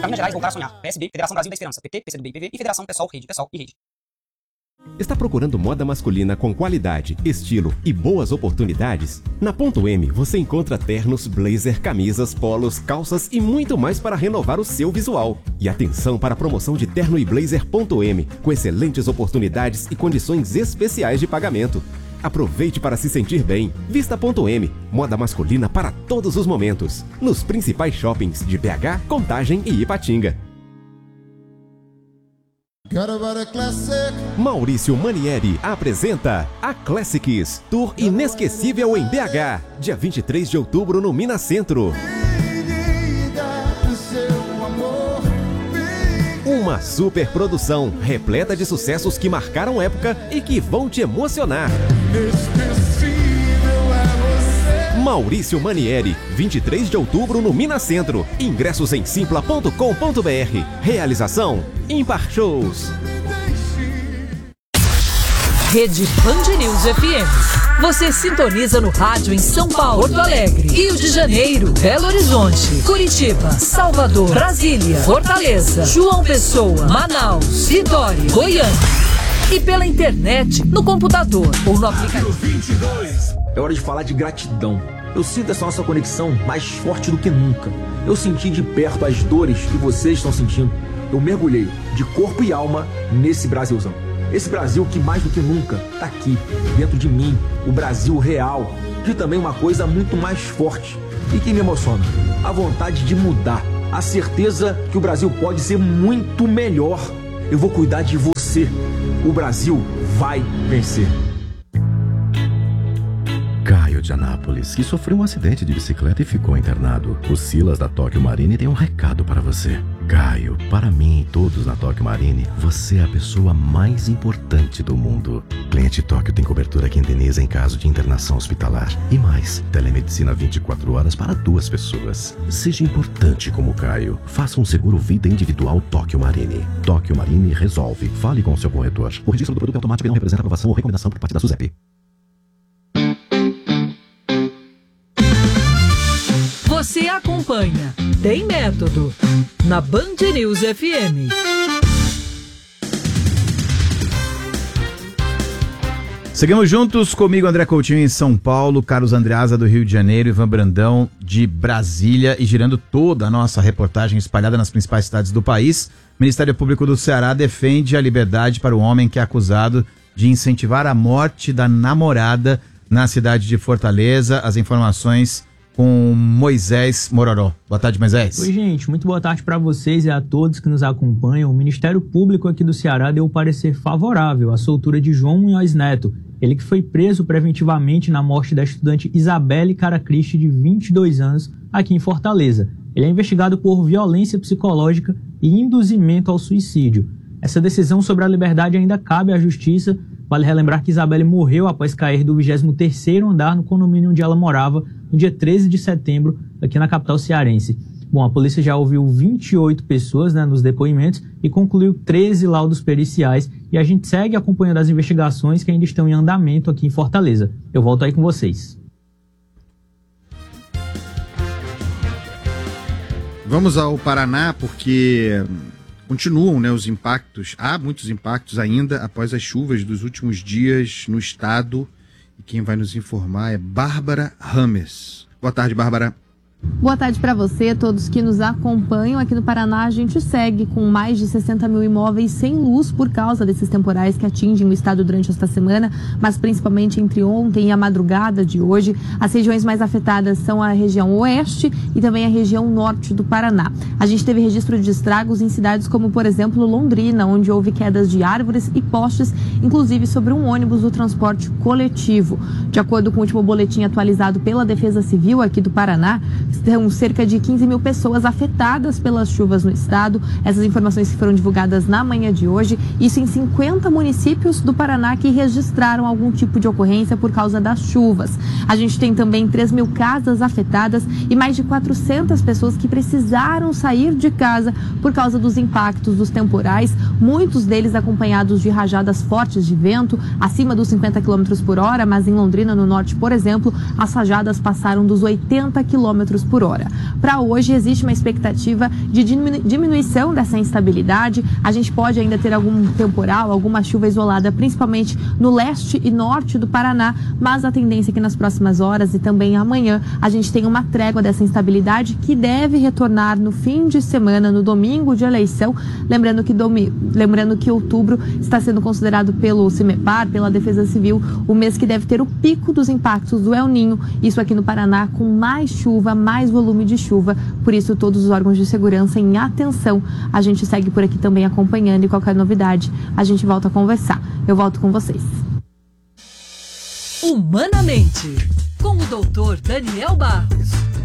Pra Minas Gerais, voltar a sonhar. PSB, Federação Brasil da Esperança. PT, PCdoB e PV e Federação PSOL, Rede, PSOL e Rede. Está procurando moda masculina com qualidade, estilo e boas oportunidades? Na Ponto M você encontra ternos, blazer, camisas, polos, calças e muito mais para renovar o seu visual. E atenção para a promoção de terno e blazer Ponto M, com excelentes oportunidades e condições especiais de pagamento. Aproveite para se sentir bem. Vista Ponto M, moda masculina para todos os momentos. Nos principais shoppings de BH, Contagem e Ipatinga. Maurício Manieri apresenta a Classics, Tour inesquecível em BH, dia 23 de outubro no Minas Centro. Uma super produção, repleta de sucessos que marcaram época e que vão te emocionar. Maurício Manieri, 23 de outubro no Minas Centro. Ingressos em simpla.com.br. Realização Impar Shows. Rede Band News FM. Você sintoniza no rádio em São Paulo, Porto Alegre, Rio de Janeiro, Belo Horizonte, Curitiba, Salvador, Brasília, Fortaleza, João Pessoa, Manaus, Vitória, Goiânia. E pela internet, no computador ou no aplicativo. É hora de falar de gratidão. Eu sinto essa nossa conexão mais forte do que nunca. Eu senti de perto as dores que vocês estão sentindo. Eu mergulhei de corpo e alma nesse Brasilzão. Esse Brasil que mais do que nunca está aqui, dentro de mim. O Brasil real. E também uma coisa muito mais forte e que me emociona. A vontade de mudar. A certeza que o Brasil pode ser muito melhor. Eu vou cuidar de você. O Brasil vai vencer. Caio de Anápolis, que sofreu um acidente de bicicleta e ficou internado. O Silas da Tóquio Marine tem um recado para você. Caio, para mim e todos na Tóquio Marine, você é a pessoa mais importante do mundo. Cliente Tóquio tem cobertura que indeniza em caso de internação hospitalar. E mais, telemedicina 24 horas para 2 pessoas. Seja importante como Caio. Faça um seguro vida individual Tóquio Marine. Tóquio Marine resolve. Fale com o seu corretor. O registro do produto automático não representa aprovação ou recomendação por parte da SUSEP. Você acompanha Tem Método na Band News FM. Seguimos juntos, comigo André Coutinho em São Paulo, Carlos Andreasa do Rio de Janeiro, Ivan Brandão de Brasília, e girando toda a nossa reportagem espalhada nas principais cidades do país. O Ministério Público do Ceará defende a liberdade para o homem que é acusado de incentivar a morte da namorada na cidade de Fortaleza. As informações com Moisés Mororó. Boa tarde, Moisés. Oi, gente. Muito boa tarde para vocês e a todos que nos acompanham. O Ministério Público aqui do Ceará deu um parecer favorável à soltura de João Munhoz Neto, ele que foi preso preventivamente na morte da estudante Isabelle Caracristi, de 22 anos, aqui em Fortaleza. Ele é investigado por violência psicológica e induzimento ao suicídio. Essa decisão sobre a liberdade ainda cabe à Justiça. Vale relembrar que Isabelle morreu após cair do 23º andar no condomínio onde ela morava no dia 13 de setembro, aqui na capital cearense. Bom, a polícia já ouviu 28 pessoas, nos depoimentos e concluiu 13 laudos periciais, e a gente segue acompanhando as investigações que ainda estão em andamento aqui em Fortaleza. Eu volto aí com vocês. Vamos ao Paraná, porque continuam, os impactos. Há muitos impactos ainda após as chuvas dos últimos dias no estado. E quem vai nos informar é Bárbara Rames. Boa tarde, Bárbara. Boa tarde para você, todos que nos acompanham. Aqui no Paraná a gente segue com mais de 60 mil imóveis sem luz por causa desses temporais que atingem o estado durante esta semana, mas principalmente entre ontem e a madrugada de hoje. As regiões mais afetadas são a região oeste e também a região norte do Paraná. A gente teve registro de estragos em cidades como, por exemplo, Londrina, onde houve quedas de árvores e postes, inclusive sobre um ônibus do transporte coletivo. De acordo com o último boletim atualizado pela Defesa Civil aqui do Paraná, estão cerca de 15 mil pessoas afetadas pelas chuvas no estado. Essas informações que foram divulgadas na manhã de hoje, isso em 50 municípios do Paraná que registraram algum tipo de ocorrência por causa das chuvas. A gente tem também 3 mil casas afetadas e mais de 400 pessoas que precisaram sair sair de casa por causa dos impactos dos temporais, muitos deles acompanhados de rajadas fortes de vento, acima dos 50 km por hora, mas em Londrina, no norte, por exemplo, as rajadas passaram dos 80 km por hora. Para hoje, existe uma expectativa de diminuição dessa instabilidade. A gente pode ainda ter algum temporal, alguma chuva isolada, principalmente no leste e norte do Paraná, mas a tendência é que nas próximas horas e também amanhã a gente tenha uma trégua dessa instabilidade que deve retornar no fim de semana, no domingo de eleição. Lembrando que outubro está sendo considerado pelo CIMEPAR, pela Defesa Civil, o mês que deve ter o pico dos impactos do El Niño, isso aqui no Paraná, com mais chuva, mais volume de chuva. Por isso, todos os órgãos de segurança em atenção. A gente segue por aqui também acompanhando, e qualquer novidade a gente volta a conversar. Eu volto com vocês. Humanamente, com o doutor Daniel Barros.